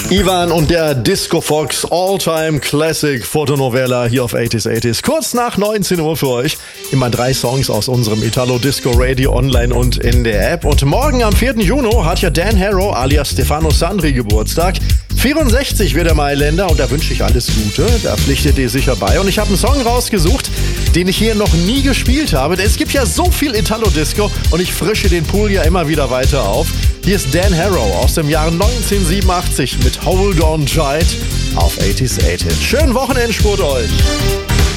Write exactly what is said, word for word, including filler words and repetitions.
Ivan und der Disco Fox All-Time Classic Fotonovela hier auf achtziger achtziger. Kurz nach neunzehn Uhr für euch. Immer drei Songs aus unserem Italo Disco Radio online und in der App. Und morgen am vierten Juni hat ja Dan Harrow alias Stefano Sandri Geburtstag. vierundsechzig wird der Mailänder und da wünsche ich alles Gute. Da pflichtet ihr sicher bei. Und ich habe einen Song rausgesucht, den ich hier noch nie gespielt habe. Es gibt ja so viel Italo-Disco und ich frische den Pool ja immer wieder weiter auf. Hier ist Dan Harrow aus dem Jahr neunzehnhundertsiebenundachtzig mit Hold On Tight auf achtziger achtziger. Schönen Wochenendspurt euch!